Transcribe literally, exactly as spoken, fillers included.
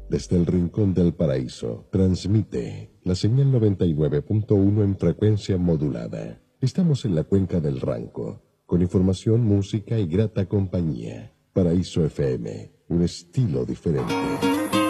desde el rincón del paraíso, transmite la señal noventa y nueve punto uno en frecuencia modulada. Estamos en la cuenca del Ranco, con información, música y grata compañía. Paraíso F M, un estilo diferente.